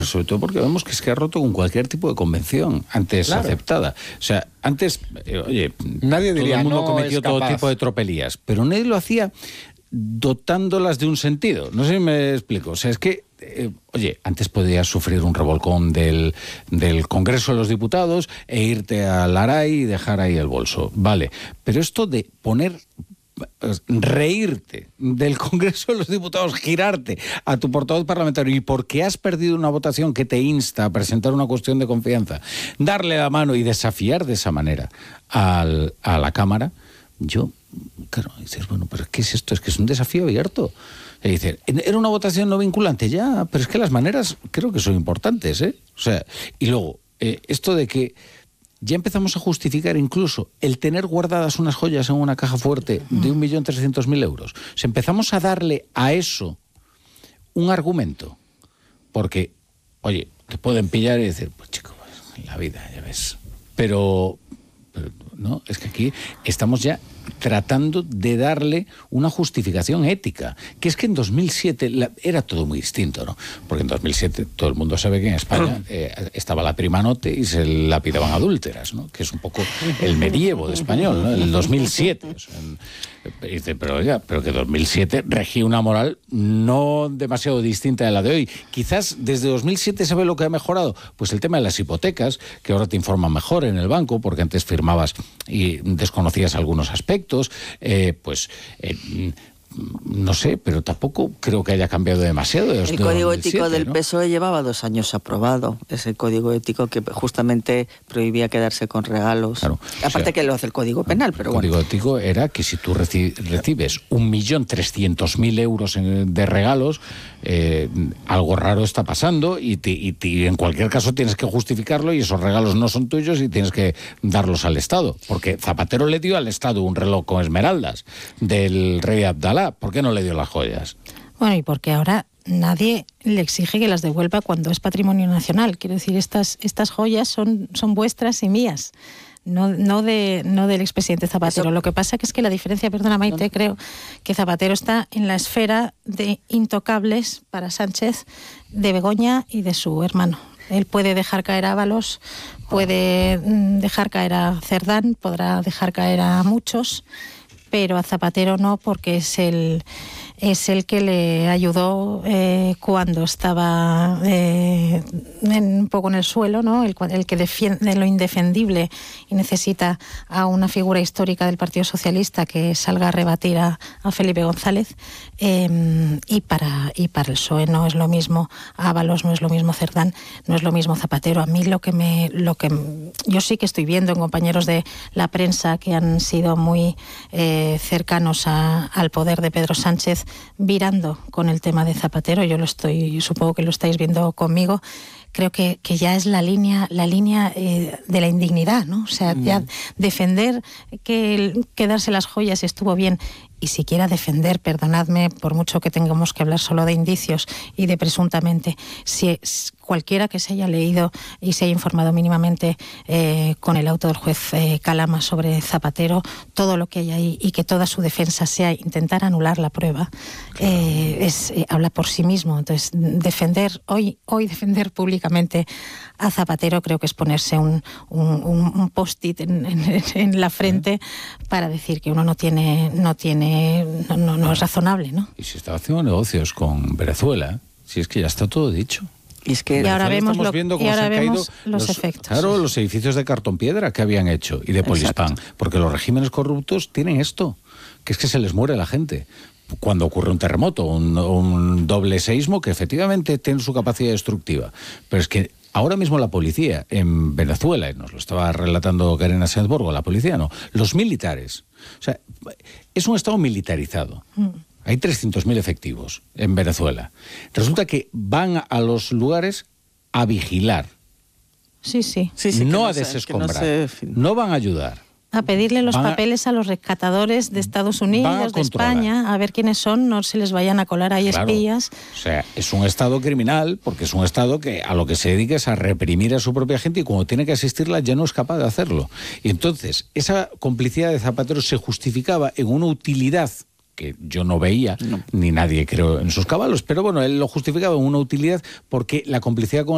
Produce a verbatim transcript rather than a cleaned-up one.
Sobre todo porque vemos que es que ha roto con cualquier tipo de convención antes claro. aceptada. O sea, antes, eh, oye, nadie diría, todo el mundo no cometió todo tipo de tropelías, pero nadie lo hacía dotándolas de un sentido. No sé si me explico. O sea, es que, eh, oye, antes podías sufrir un revolcón del, del Congreso de los Diputados e irte al Aray y dejar ahí el bolso. Vale, pero esto de poner... reírte del Congreso de los Diputados, girarte a tu portavoz parlamentario y porque has perdido una votación que te insta a presentar una cuestión de confianza, darle la mano y desafiar de esa manera al, a la Cámara, yo, claro, dices, bueno, pero ¿qué es esto? Es que es un desafío abierto. Y dices, era una votación no vinculante, ya, pero es que las maneras creo que son importantes, ¿eh? O sea, y luego, eh, esto de que ya empezamos a justificar incluso el tener guardadas unas joyas en una caja fuerte de un millón trescientos mil euros. O sea, empezamos a darle a eso un argumento. Porque, oye, te pueden pillar y decir, pues chico, pues, la vida, ya ves. Pero, pero, no, es que aquí estamos ya tratando de darle una justificación ética, que es que en dos mil siete la, era todo muy distinto, ¿no? Porque en dos mil siete todo el mundo sabe que en España eh, estaba la prima note y se lapidaban adúlteras, ¿no? Que es un poco el medievo de español, ¿no? El dos mil siete. O sea, dice, pero oiga, pero que dos mil siete regía una moral no demasiado distinta de la de hoy. Quizás desde dos mil siete ¿sabe lo que ha mejorado? Pues el tema de las hipotecas, que ahora te informan mejor en el banco, porque antes firmabas y desconocías algunos aspectos, eh, pues... Eh, no sé, pero tampoco creo que haya cambiado demasiado. El código ético del P S O E llevaba dos años aprobado. Es el código ético que justamente prohibía quedarse con regalos. Claro, aparte o sea, que lo hace el código penal, pero bueno. El código ético era que si tú reci- recibes un millón trescientos mil euros en, de regalos, eh, algo raro está pasando y, te, y, te, y en cualquier caso tienes que justificarlo y esos regalos no son tuyos y tienes que darlos al Estado. Porque Zapatero le dio al Estado un reloj con esmeraldas del rey Abdalá. ¿Por qué no le dio las joyas? Bueno, y porque ahora nadie le exige que las devuelva cuando es patrimonio nacional. Quiero decir, estas, estas joyas son, son vuestras y mías, no, no, de, no del expresidente Zapatero. Eso... Lo que pasa que es que la diferencia, perdona Maite, no. creo que Zapatero está en la esfera de intocables para Sánchez de Begoña y de su hermano. Él puede dejar caer a Ábalos, puede dejar caer a Cerdán, podrá dejar caer a muchos, pero a Zapatero no, porque es el, es el que le ayudó eh, cuando estaba eh, en, un poco en el suelo, ¿no? El, el que defiende lo indefendible y necesita a una figura histórica del Partido Socialista que salga a rebatir a, a Felipe González. Eh, y, para, y para el P S O E no es lo mismo Ábalos, no es lo mismo Cerdán, no es lo mismo Zapatero. A mí lo que me... lo que yo sí que estoy viendo en compañeros de la prensa que han sido muy... Eh, cercanos a, al poder de Pedro Sánchez, virando con el tema de Zapatero. Yo lo estoy, supongo que lo estáis viendo conmigo. Creo que, que ya es la línea, la línea eh, de la indignidad, ¿no? O sea, mm. ya defender que el, quedarse las joyas estuvo bien, y siquiera defender, perdonadme, por mucho que tengamos que hablar solo de indicios y de presuntamente, si es cualquiera que se haya leído y se haya informado mínimamente eh, con el auto del juez eh, Calama sobre Zapatero, todo lo que hay ahí, y que toda su defensa sea intentar anular la prueba, claro. eh, es eh, habla por sí mismo. Entonces, defender, hoy, hoy defender públicamente a Zapatero creo que es ponerse un, un, un, un post-it en, en, en la frente, ¿eh? Para decir que uno no tiene, no tiene, no, no, no es razonable, ¿no? Y si está haciendo negocios con Venezuela, si es que ya está todo dicho. Y, es que y ahora vemos, lo, viendo cómo y ahora se han vemos caído los, los efectos. Claro, los edificios de cartón piedra que habían hecho y de Polispán. Exacto. Porque los regímenes corruptos tienen esto, que es que se les muere la gente cuando ocurre un terremoto, un, un doble seísmo que efectivamente tiene su capacidad destructiva. Pero es que ahora mismo la policía en Venezuela, y nos lo estaba relatando Karina Sanzborgo, la policía no, los militares. O sea, es un estado militarizado. Mm. Hay trescientos mil efectivos en Venezuela. Resulta que van a los lugares a vigilar. Sí, sí. sí, sí no, no a sé, desescombrar. No, sé. No van a ayudar. A pedirle los van papeles a, a los rescatadores de Estados Unidos, de España, a ver quiénes son, no se les vayan a colar ahí claro. espías. O sea, es un estado criminal, porque es un estado que a lo que se dedica es a reprimir a su propia gente, y cuando tiene que asistirla ya no es capaz de hacerlo. Y entonces, esa complicidad de Zapatero se justificaba en una utilidad que yo no veía, no. ni nadie creo en sus caballos, pero bueno, él lo justificaba en una utilidad porque la complicidad con